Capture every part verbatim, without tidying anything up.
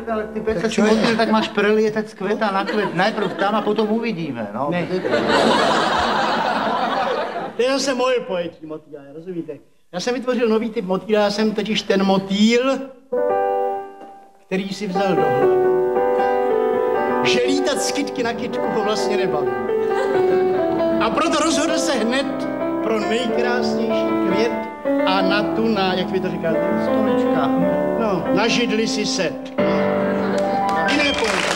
tak, ale ty pece si motýl, tak máš prelietec kveta na květ. Najprv tam a potom uvidíme, no. Ne. To je zase moje pojetí motýla, rozumíte? Já jsem vytvořil nový typ motýla, já jsem totiž ten motýl, který si vzal do hlavy. Že lítat z kytky na kytku ho vlastně nebaví. A proto rozhodl se hned pro nejkrásnější květ a na tu, na, jak vy to říkáte? Stolička. No, na židli si set. Jiné pojetí.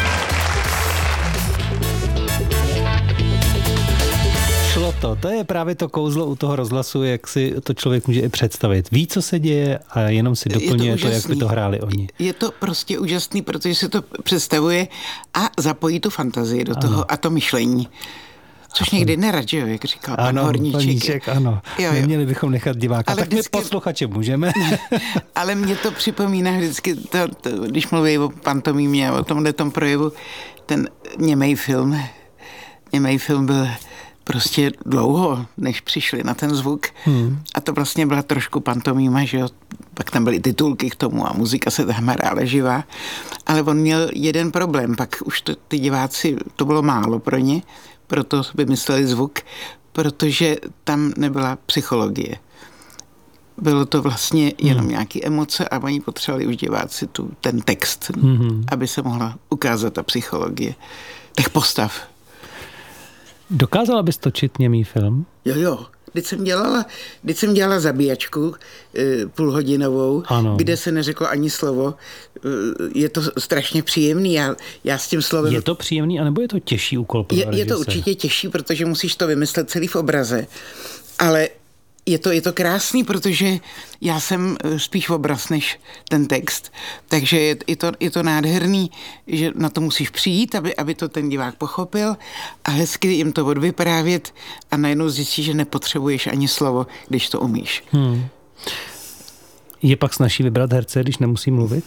Šlo to. To je právě to kouzlo u toho rozhlasu, jak si to člověk může i představit. Ví, co se děje a jenom si doplňuje to, to, jak by to hráli oni. Je to prostě úžasný, protože se to představuje a zapojí tu fantazii do toho ano. a to myšlení. Což někdy nerad, že jo, jak říkal pan ano, Horníček. Horníček, ano. Jo, jo. Neměli bychom nechat diváka. Ale tak vždycky, my posluchače můžeme. Ale mě to připomíná vždycky, to, to, když mluví o pantomímě a o tomhletom projevu, ten němej film, němej film byl prostě dlouho, než přišli na ten zvuk. Hmm. A to vlastně byla trošku pantomíma, že jo. Pak tam byly titulky k tomu a muzika se tam hrála živá. Ale on měl jeden problém, pak už to, ty diváci, to bylo málo pro ně, proto vymysleli zvuk, protože tam nebyla psychologie. Bylo to vlastně jenom hmm. nějaké emoce a oni potřebovali už diváci tu, ten text, hmm. aby se mohla ukázat ta psychologie. Těch postav. Dokázala bys točit němý film? Jo, jo. Když jsem dělala, když jsem dělala zabíjačku e, půlhodinovou, ano. kde se neřeklo ani slovo, e, je to strašně příjemný. Já, já s tím slovem... Je to příjemný, anebo je to těžší úkol pro je, je to určitě těžší, protože musíš to vymyslet celý v obraze. Ale je to, je to krásný, protože já jsem spíš obraz než ten text. Takže je, je, to, je to nádherný, že na to musíš přijít, aby, aby to ten divák pochopil a hezky jim to odvyprávět a najednou zjistíš, že nepotřebuješ ani slovo, když to umíš. Hmm. Je pak snazší vybrat herce, když nemusí mluvit?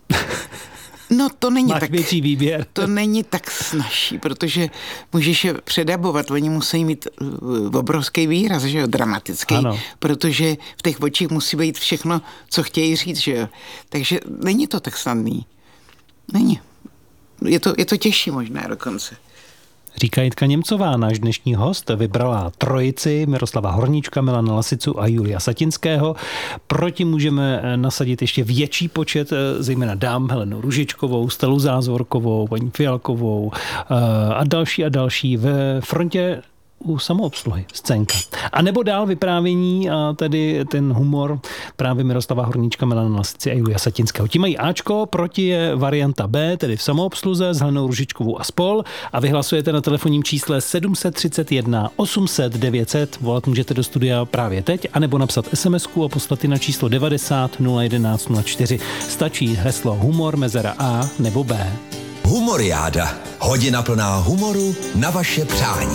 No to není Máš tak, větší výběr. To není tak snazší, protože můžeš je předabovat, oni musí mít obrovský výraz, že jo, dramatický, ano. protože v těch očích musí být všechno, co chtějí říct, že jo. Takže není to tak snadný. Není. Je to, je to těžší možná dokonce. Říká Jitka Němcová, náš dnešní host, vybrala trojici Miroslava Horníčka, Milana Lasicu a Julia Satinského. Proti můžeme nasadit ještě větší počet, zejména dám, Helenu Růžičkovou, Stelu Zázvorkovou, paní Fialkovou a další a další ve frontě u samoobsluhy, scénka. A nebo dál vyprávění a tedy ten humor právě Miroslava Horníčka, Milana Lasici a Julia Satinského. Ti mají Ačko, proti je varianta B, tedy v samoobsluze s Helenou Růžičkovou a spol. A vyhlasujete na telefonním čísle sedm set třicet jedna osm set devět set. Volat můžete do studia právě teď, anebo napsat SMSku a poslat na číslo devadesát nula jedenáct nula čtyři. Stačí heslo humor mezera A nebo B. Humoriáda. Hodina plná humoru na vaše přání.